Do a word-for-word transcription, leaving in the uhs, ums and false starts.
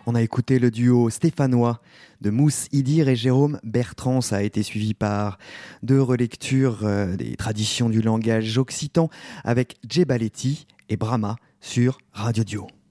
On a écouté le duo stéphanois de Mousse Idir et Jérôme Bertrand. Ça a été suivi par deux relectures euh, des traditions du langage occitan avec Djebaletti et Brahma sur Radio Duo.